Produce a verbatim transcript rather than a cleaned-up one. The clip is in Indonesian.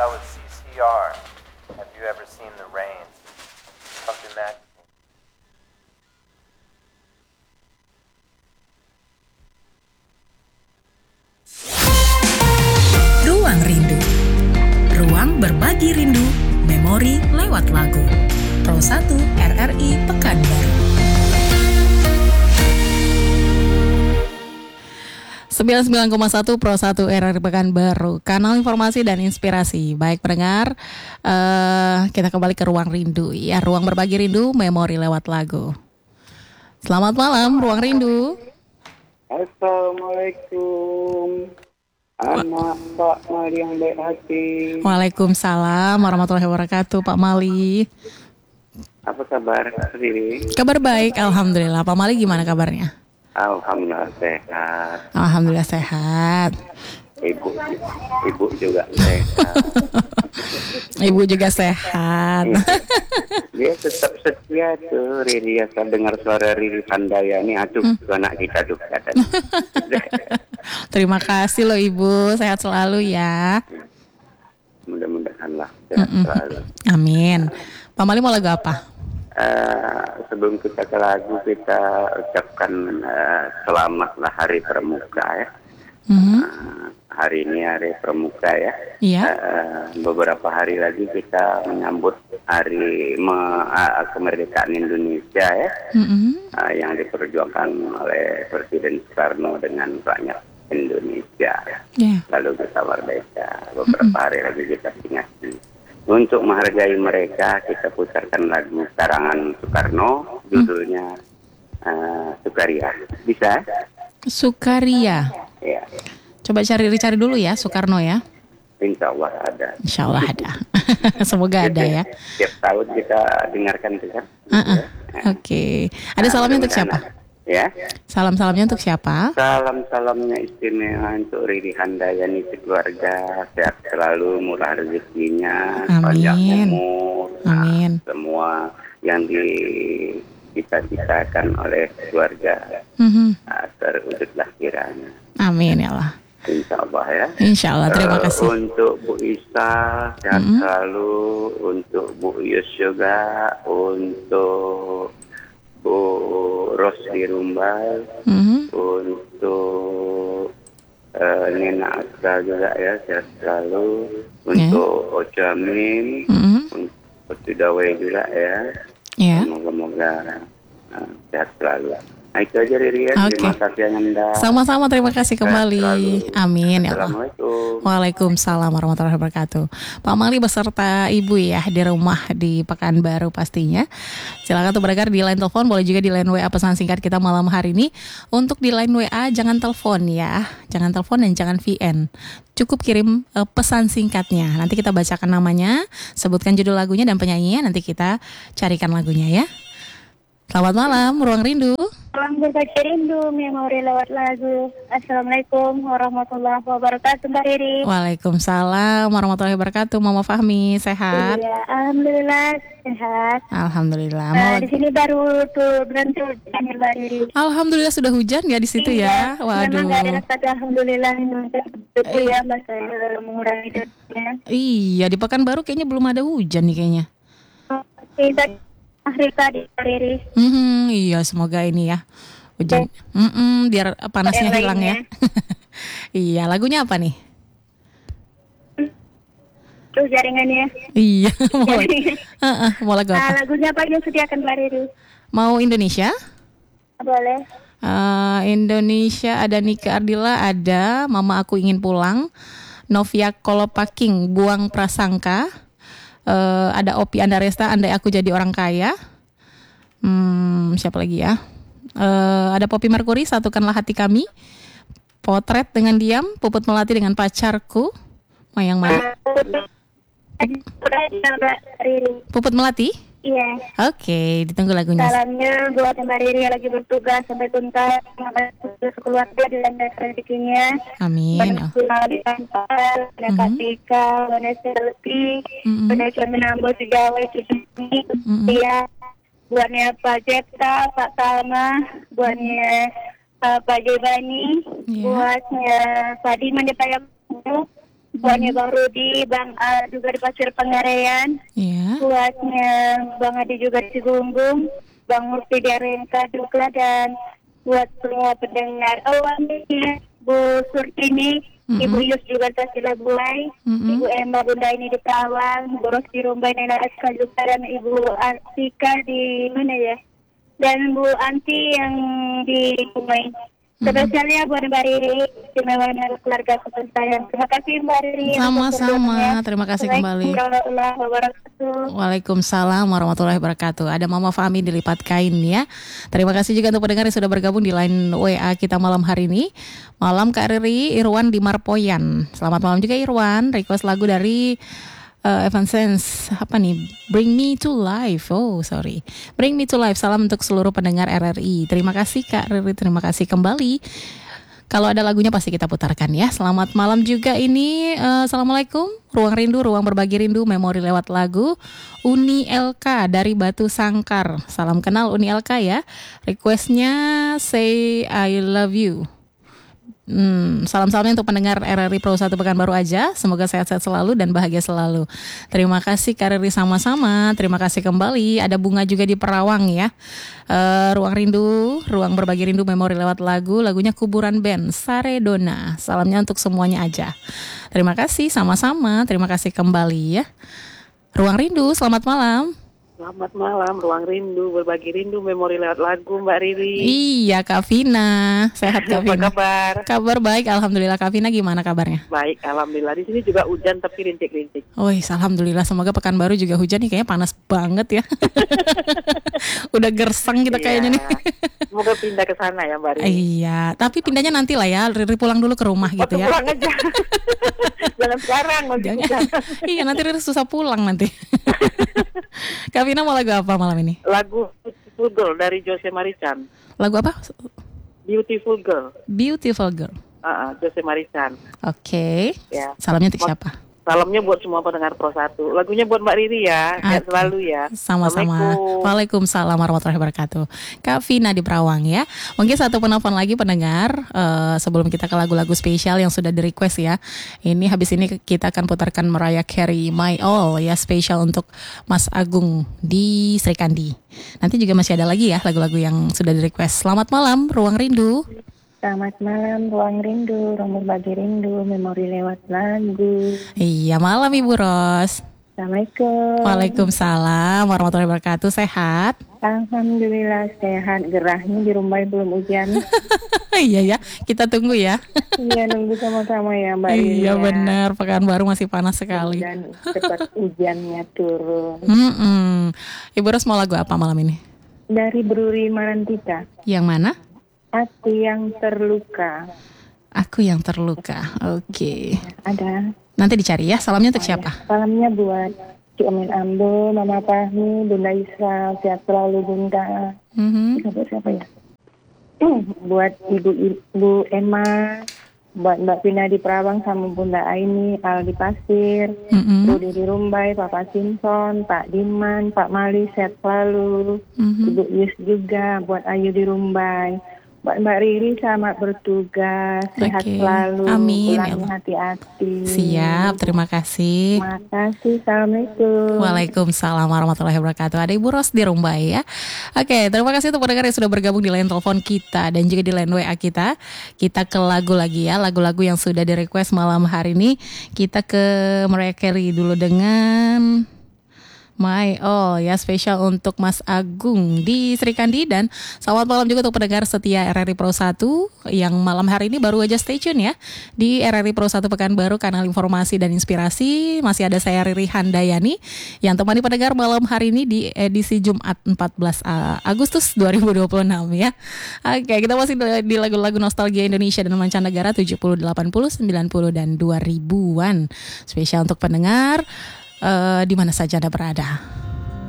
That was C C R. Have you ever seen the rain? Something that. Ruang Rindu. Ruang berbagi rindu, memori lewat lagu. Pro satu R R I Pekanbaru. sembilan puluh sembilan koma satu Pro satu R R I Pekanbaru, kanal informasi dan inspirasi. Baik pendengar, uh, kita kembali ke Ruang Rindu. Ya, ruang berbagi rindu, memori lewat lagu. Selamat malam, Ruang Rindu. Assalamualaikum, anak Pak Mali yang baik hati. Waalaikumsalam warahmatullahi wabarakatuh, Pak Mali. Apa kabar sendiri? Kabar baik, alhamdulillah. Pak Mali gimana kabarnya? Alhamdulillah sehat. Alhamdulillah sehat. Ibu, ibu juga sehat. Ibu juga sehat. Dia tetap setia tuh, Riri. Saya dengar suara Riri Handayani. Aduh, hmm. anak kita tuh kata. Terima kasih loh Ibu, sehat selalu ya. Mudah-mudahan lah sehat Mm-mm. selalu. Amin. Pak Mali mau lagu apa? Uh, sebelum kita ke lagu, kita ucapkan uh, selamatlah Hari Pramuka ya. Mm-hmm. Uh, hari ini Hari Pramuka ya. Iya. Uh, beberapa hari lagi kita menyambut Hari me- uh, Kemerdekaan Indonesia ya. Mm-hmm. Uh, yang diperjuangkan oleh Presiden Soekarno dengan rakyat Indonesia ya. Yeah. Lalu kita merdeka. Beberapa mm-hmm. hari lagi kita ingati. Untuk menghargai mereka, kita putarkan lagu karangan Soekarno, judulnya uh, Sukaria. Bisa? Sukaria. Ya. Coba cari-cari dulu ya, Soekarno ya. Insya Allah ada. Insya Allah ada. Semoga ada ya. Setiap tahun kita dengarkan itu kan. Uh-uh. Ya. Oke. Okay. Ada nah, salamnya untuk siapa? Ya. Salam-salamnya untuk siapa? Salam-salamnya istimewa untuk Riri Handayani keluarga, sehat selalu, murah rezekinya, panjang umur, Amin. Nah, semua yang dicita-citakan oleh keluarga mm-hmm. nah, terwujudlah kiranya. Amin ya Allah. Insya Allah ya. Insya Allah, terima uh, kasih. Untuk Bu Isa sehat mm-hmm. selalu, untuk Bu Yus juga, untuk Bu Rosli Rumbal, mm-hmm. untuk uh, Nina Asra juga ya, sehat selalu, untuk yeah. Ocamin, mm-hmm. untuk Tidawai juga ya, yeah. semoga-moga uh, sehat selalu. Nah itu aja Riri ya, okay. Terima kasih Anda. Sama-sama, terima kasih kembali. Amin ya Allah. Assalamualaikum. Waalaikumsalam warahmatullahi wabarakatuh. Pak Mali beserta Ibu ya di rumah di Pekanbaru pastinya. Silakan tuh berdengar di line telepon, boleh juga di line W A pesan singkat kita malam hari ini. Untuk di line W A jangan telepon ya, jangan telepon dan jangan V N. Cukup kirim uh, pesan singkatnya. Nanti kita bacakan namanya, sebutkan judul lagunya dan penyanyinya. Nanti kita carikan lagunya ya. Selamat malam, Ruang Rindu. Ruang berbagi rindu, memori lewat lagu. Assalamualaikum warahmatullahi wabarakatuh, Mbak Riri. Waalaikumsalam warahmatullahi wabarakatuh, Mama Fahmi, sehat? Iya, alhamdulillah sehat. Alhamdulillah. Nah, di sini baru tuh berhenti hujan, Mbak Riri. Alhamdulillah sudah hujan ya di situ iya, ya. Waduh. Memang nggak ada kata alhamdulillah itu ya, bahasa mengurangi hidupnya. Iya, di Pekanbaru kayaknya belum ada hujan nih kayaknya. Kita akhir tadi Riri. Mm-hmm, iya semoga ini ya hujan, mm-mm, biar panasnya hilang ya. Iya, lagunya apa nih? Tuh jaringannya. Iya. mau, uh-uh, mau lagu apa? Nah, lagunya apa yang sediakan Mbak Riri? Mau Indonesia? Boleh. Uh, Indonesia ada Nika Ardila, ada Mama Aku Ingin Pulang, Novia Kolopaking Buang Prasangka. Uh, ada Opi Andaresta, Andai Aku Jadi Orang Kaya. Hmm, siapa lagi ya? Uh, ada Poppy Mercury, Satukanlah Hati Kami. Potret dengan Diam, Puput Melati dengan Pacarku. Mau yang mana? Puput Melati? Iya. Oke, okay, ditunggu lagunya. Salamnya buat Mbak Riri yang lagi bertugas sampai tuntas, sampai keluarga di landas rezekinya. Amin. Banyak di kantor, ada Kak Tika, Vanessa Leti, Vanessa Menambo Sejawai, Cisumi, Iya. Buatnya Pak Jepta, Pak Talma, buatnya uh, Pak Jebani, yeah. buatnya Pak Diman di Payakumbuh, Buatnya Bang Rudi, Bang Al juga di Pasir Pengarean. Iya. Buatnya Bang Adi juga di Cigumbung, Bang Murti di Arengka juga, dan buat semua pendengar awalnya Bu Surtini, mm-hmm. Ibu Yus juga di Labuai, mm-hmm. Ibu Emma Bunda ini di Tawang, Bu Ros di Rumbai, Nena Aska juga, dan Ibu Artika di mana ya? Dan Bu Anti yang di Rumbai. Spesialnya buat Mbak Riri, istimewanya keluarga kepercayaan. Terima kasih Mbak Riri. Sama-sama, terima kasih kembali. Waalaikumsalam warahmatullahi wabarakatuh. Ada Mama Fahmi di Lipat Kain ya. Terima kasih juga untuk pendengar yang sudah bergabung di line W A kita malam hari ini. Malam Kak Riri, Irwan di Marpoyan. Selamat malam juga Irwan. Request lagu dari Uh, Evanescence, apa nih? Bring Me to Life. Oh, sorry. Bring Me to Life. Salam untuk seluruh pendengar R R I. Terima kasih Kak Riri, terima kasih kembali. Kalau ada lagunya pasti kita putarkan ya. Selamat malam juga ini. Uh, Assalamualaikum. Ruang Rindu, ruang berbagi rindu, memori lewat lagu. Uni L K dari Batu Sangkar. Salam kenal Uni L K ya. Requestnya Say I Love You. Hmm, salam-salamnya untuk pendengar R R I Pro satu Pekanbaru aja. Semoga sehat-sehat selalu dan bahagia selalu. Terima kasih Kak Riri, sama-sama. Terima kasih kembali. Ada Bunga juga di Perawang ya. uh, Ruang Rindu, ruang berbagi rindu, memori lewat lagu. Lagunya Kuburan Band, Saredona. Salamnya untuk semuanya aja. Terima kasih, sama-sama. Terima kasih kembali ya. Ruang Rindu, selamat malam. Selamat malam, Ruang Rindu, berbagi rindu, memori lewat lagu, Mbak Riri. Iya, Kak Vina. Sehat Kak Vina? Apa kabar? Kabar baik, alhamdulillah. Kak Vina gimana kabarnya? Baik, alhamdulillah. Di sini juga hujan tapi rintik-rintik. Oh, alhamdulillah. Semoga Pekanbaru juga hujan nih, kayaknya panas banget ya. Udah gersang kita iya. kayaknya nih. Semoga pindah ke sana ya, Mbak Riri. Iya, tapi pindahnya nanti lah ya. Riri pulang dulu ke rumah gitu ya. Pulang aja. Jangan sekarang. Jangan. Iya, nanti Riri susah pulang nanti. Kak Vina mau lagu apa malam ini? Lagu Beautiful Girl dari Jose Marichan. Lagu apa? Beautiful Girl. Beautiful Girl. Uh, uh, Jose Marichan. Oke. Okay. Ya. Salamnya untuk siapa? Salamnya buat semua pendengar Pro satu. Lagunya buat Mbak Riri ya. Sehat selalu ya. Sama-sama. Waalaikumsalam warahmatullahi wabarakatuh. Kak Vina di Perawang ya. Mungkin satu penelpon lagi pendengar uh, sebelum kita ke lagu-lagu spesial yang sudah di request ya. Ini habis ini kita akan putarkan Mariah Carey My All ya, spesial untuk Mas Agung di Sri Kandi. Nanti juga masih ada lagi ya lagu-lagu yang sudah di request. Selamat malam Ruang Rindu. Selamat malam, Ruang Rindu, ruang berbagi rindu, memori lewat lagu. Iya, malam Ibu Ros. Assalamualaikum. Waalaikumsalam warahmatullahi wabarakatuh. Sehat? Alhamdulillah sehat. Gerahnya di Rumbai belum hujan. Iya ya, kita tunggu ya. Iya, nunggu sama-sama ya Mbak Riri. Iya ya. benar, Pekanbaru masih panas sekali. Dan cepat hujannya turun. Mm-mm. Ibu Ros mau lagu apa malam ini? Dari Bruri Marantika. Yang mana? Aku yang terluka. Aku yang terluka. Oke. Okay. Ada. Nanti dicari ya. Salamnya untuk siapa? Salamnya buat Cik Omin Ambo, Mama Fahmi, Bunda Isra, sehat selalu Bunda. Mm-hmm. Buat siapa ya? Buat Ibu Ibu Emma, buat Mbak Vina di Perawang sama Bunda Aini, Al di Pasir, mm-hmm. Rudi di Rumbai, Papa Simpson, Pak Diman, Pak Mali, sehat selalu. Mm-hmm. Ibu Yus juga, buat Ayu di Rumbai. Mbak Mbak Riri selamat bertugas, sehat okay. selalu, amin. Pulang hati-hati. Siap, terima kasih. Terima kasih, Assalamualaikum. Waalaikumsalam warahmatullahi wabarakatuh. Ada Ibu Ros di Rumbai ya. Oke, terima kasih untuk pendengar yang sudah bergabung di line telepon kita dan juga di line W A kita. Kita ke lagu lagi ya, lagu-lagu yang sudah di request malam hari ini. Kita ke Mariah Carey dulu dengan My All ya, spesial untuk Mas Agung di Sri Kandi. Dan selamat malam juga untuk pendengar setia R R I Pro satu yang malam hari ini baru aja stay tune ya di R R I Pro satu Pekanbaru, kanal informasi dan inspirasi. Masih ada saya Riri Handayani yang temani pendengar malam hari ini di edisi Jumat empat belas Agustus dua ribu dua puluh enam ya. Oke, kita masih di lagu-lagu nostalgia Indonesia dan mancanegara tujuh puluh, delapan puluh, sembilan puluh dan dua ribuan. Spesial untuk pendengar Uh, di mana saja Anda berada.